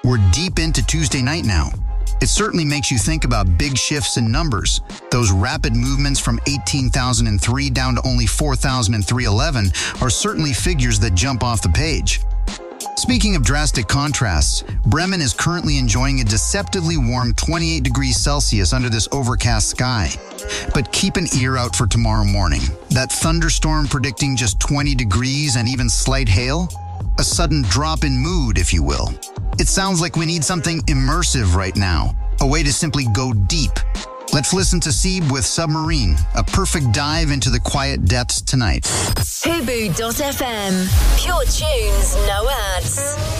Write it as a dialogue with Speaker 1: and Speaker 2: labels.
Speaker 1: We're deep into Tuesday night now. It certainly makes you think about big shifts in numbers. Those rapid movements from 18,003 down to only 4,311 are certainly figures that jump off the page. Speaking of drastic contrasts, Bremen is currently enjoying a deceptively warm 28 degrees Celsius under this overcast sky. But keep an ear out for tomorrow morning. That thunderstorm predicting just 20 degrees and even slight hail? A sudden drop in mood, if you will. It sounds like we need something immersive right now, a way to simply go deep. Let's listen to Seb with Submarine, a perfect dive into the quiet depths tonight.
Speaker 2: Hubu.fm. Pure tunes, no ads.